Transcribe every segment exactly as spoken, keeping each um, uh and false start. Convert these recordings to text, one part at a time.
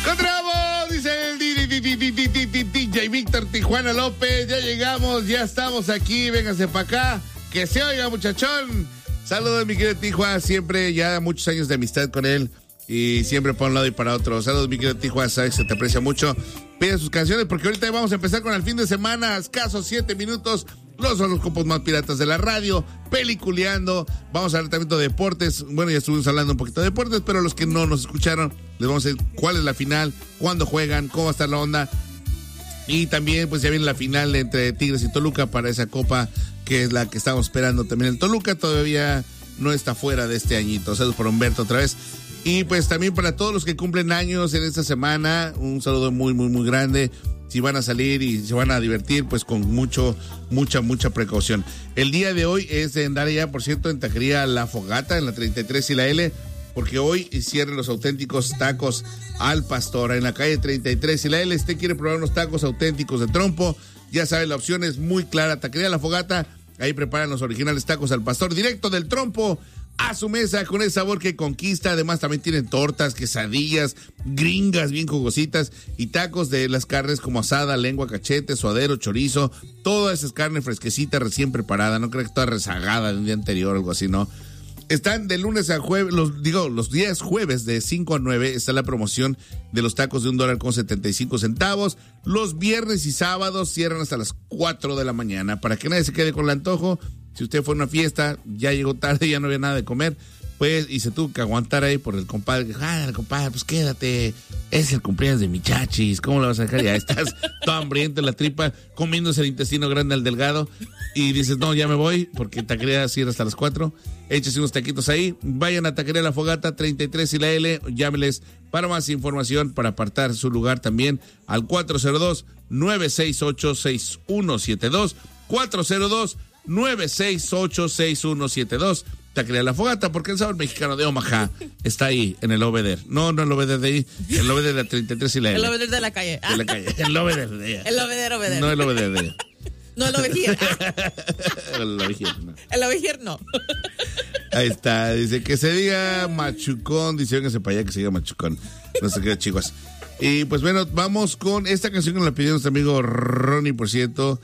¡Continuamos! Dice el D J Víctor Tijuana López. Ya llegamos, ya estamos aquí. Véngase para acá. Que se oiga, muchachón. Saludos, mi querido Tijuana. Siempre ya muchos años de amistad con él. Y siempre para un lado y para otro. Saludos, mi querido Tijuana. Sabes que se te aprecia mucho. Pide sus canciones porque ahorita vamos a empezar con el fin de semana. Escasos siete minutos. Los horóscopos más piratas de la radio, peliculeando, vamos a hablar también de deportes, bueno, ya estuvimos hablando un poquito de deportes, pero los que no nos escucharon, les vamos a decir cuál es la final, cuándo juegan, cómo va a estar la onda, y también pues ya viene la final entre Tigres y Toluca para esa copa, que es la que estamos esperando también. El Toluca todavía no está fuera de este añito. Saludos por Humberto otra vez. Y pues también para todos los que cumplen años en esta semana, un saludo muy, muy, muy grande. Si van a salir y se van a divertir, pues con mucho, mucha, mucha precaución. El día de hoy es de andar ya, por cierto, en Taquería La Fogata, en la treinta y tres y la L, porque hoy cierran los auténticos tacos al pastor, en la calle treinta y tres y la L. Si usted quiere probar unos tacos auténticos de trompo, ya sabe, la opción es muy clara. Taquería La Fogata, ahí preparan los originales tacos al pastor, directo del trompo a su mesa, con el sabor que conquista. Además también tienen tortas, quesadillas, gringas bien jugositas y tacos de las carnes como asada, lengua, cachete, suadero, chorizo, toda esa carne fresquecita, recién preparada, no creo que toda rezagada de un día anterior o algo así, ¿no? Están de lunes a jueves, los digo, los días jueves de cinco a nueve está la promoción de los tacos de un dólar con setenta y cinco centavos. Los viernes y sábados cierran hasta las cuatro de la mañana, para que nadie se quede con el antojo. Si usted fue a una fiesta, ya llegó tarde, ya no había nada de comer, pues, y se tuvo que aguantar ahí por el compadre. Ah, compadre, pues quédate, es el cumpleaños de mi chachis, ¿cómo lo vas a dejar? Ya estás todo hambriento en la tripa, comiéndose el intestino grande al delgado, y dices, no, ya me voy, porque Taquería cierra hasta las cuatro, échese unos taquitos ahí, vayan a Taquería La Fogata, treinta y tres y la L, llámeles para más información, para apartar su lugar también, al cuatro cero dos, nueve seis ocho, seis uno siete dos, cuatro cero dos, nueve seis ocho, seis uno siete dos, Taquería La Fogata, porque el sabor mexicano de Omaha está ahí, en el Obeder. No, no el Obeder de ahí, el Obeder de la treinta y tres y la L. El Obeder de la calle. De la calle, el Obeder de ella. El Obeder, Obeder. No el Obeder de ella. No el Overgier. El Overgier, no. El Overgier no. Ahí está, dice que se diga machucón, dice, véngase para allá que se diga machucón. No sé qué, chicos. Y pues bueno, vamos con esta canción que nos la pidió nuestro amigo Ronnie, por cierto,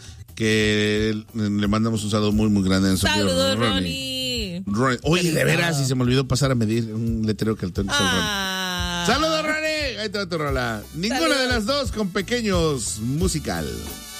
que le mandamos un saludo muy, muy grande. Saludos, Ronnie. Ronnie. Oye, de veras, y se me olvidó pasar a medir un letrero que el tengo que ah. Ronnie. Saludos, Ronnie. Ahí te va tu rola. Ninguna Saludos. De las dos con Pequeños musical.